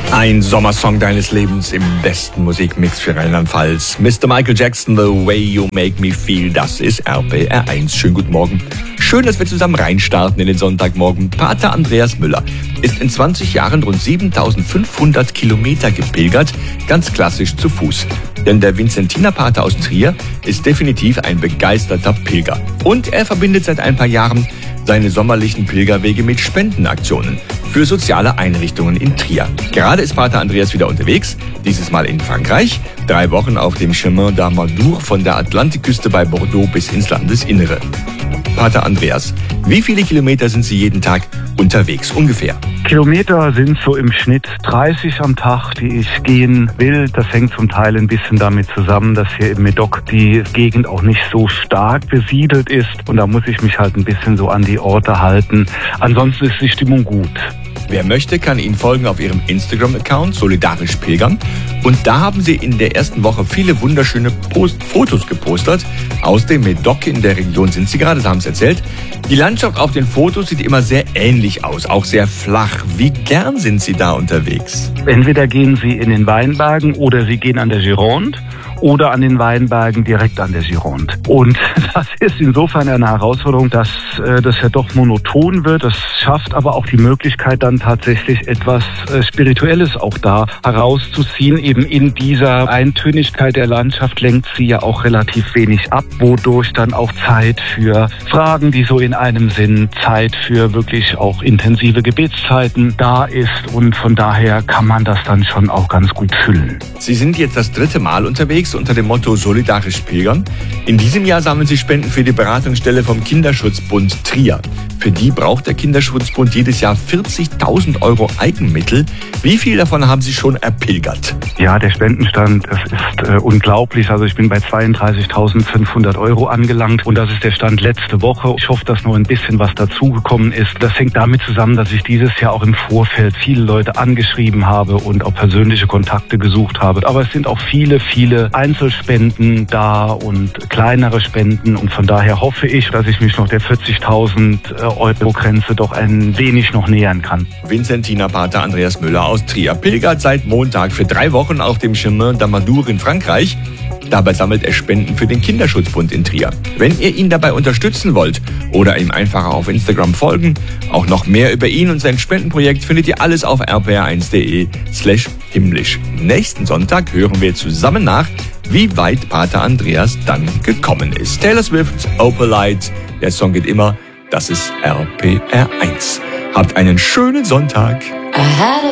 Ein Sommersong deines Lebens im besten Musikmix für Rheinland-Pfalz. Mr. Michael Jackson, The Way You Make Me Feel, das ist RPR1. Schönen guten Morgen. Schön, dass wir zusammen reinstarten in den Sonntagmorgen. Pater Andreas Müller ist in 20 Jahren rund 7500 Kilometer gepilgert, ganz klassisch zu Fuß. Denn der Vinzentinerpater aus Trier ist definitiv ein begeisterter Pilger. Und er verbindet seit ein paar Jahren seine sommerlichen Pilgerwege mit Spendenaktionen für soziale Einrichtungen in Trier. Gerade ist Pater Andreas wieder unterwegs, dieses Mal in Frankreich. 3 Wochen auf dem Chemin d'Armadour von der Atlantikküste bei Bordeaux bis ins Landesinnere. Pater Andreas, wie viele Kilometer sind Sie jeden Tag unterwegs ungefähr? Kilometer sind so im Schnitt 30 am Tag, die ich gehen will. Das hängt zum Teil ein bisschen damit zusammen, dass hier im Médoc die Gegend auch nicht so stark besiedelt ist. Und da muss ich mich halt ein bisschen so an die Orte halten. Ansonsten ist die Stimmung gut. Wer möchte, kann Ihnen folgen auf Ihrem Instagram-Account Solidarisch Pilgern. Und da haben Sie in der ersten Woche viele wunderschöne Fotos gepostet. Aus dem Médoc in der Region sind Sie gerade, Sie haben es erzählt. Die Landschaft auf den Fotos sieht immer sehr ähnlich aus, auch sehr flach. Wie gern sind Sie da unterwegs? Entweder gehen Sie in den Weinbergen oder Sie gehen an der Gironde oder an den Weinbergen direkt an der Gironde. Und das ist insofern eine Herausforderung, dass das ja doch monoton wird. Das schafft aber auch die Möglichkeit, dann tatsächlich etwas Spirituelles auch da herauszuziehen. Eben in dieser Eintönigkeit der Landschaft lenkt sie ja auch relativ wenig ab, wodurch dann auch Zeit für Fragen, die so in einem sind, Zeit für wirklich auch intensive Gebetszeiten da ist. Und von daher kann man das dann schon auch ganz gut füllen. Sie sind jetzt das 3. Mal unterwegs unter dem Motto Solidarisch Pilgern. In diesem Jahr sammeln Sie Spenden für die Beratungsstelle vom Kinderschutzbund Trier. Für die braucht der Kinderschutzbund jedes Jahr 40.000 Euro Eigenmittel. Wie viel davon haben Sie schon erpilgert? Ja, der Spendenstand, das ist unglaublich. Also ich bin bei 32.500 Euro angelangt und das ist der Stand letzte Woche. Ich hoffe, dass noch ein bisschen was dazugekommen ist. Das hängt damit zusammen, dass ich dieses Jahr auch im Vorfeld viele Leute angeschrieben habe und auch persönliche Kontakte gesucht habe. Aber es sind auch viele Einzelspenden da und kleinere Spenden und von daher hoffe ich, dass ich mich noch der 40.000 Euro Grenze doch ein wenig noch nähern kann. Vinzentinerpater Andreas Müller aus Trier pilgert seit Montag für 3 Wochen auf dem Chemin d'Armadour in Frankreich. Dabei sammelt er Spenden für den Kinderschutzbund in Trier. Wenn ihr ihn dabei unterstützen wollt oder ihm einfach auf Instagram folgen, auch noch mehr über ihn und sein Spendenprojekt findet ihr alles auf rpr1.de/himmlisch. Nächsten Sonntag hören wir zusammen nach, wie weit Pater Andreas dann gekommen ist. Taylor Swift, Opalite, der Song geht immer, das ist RPR1. Habt einen schönen Sonntag.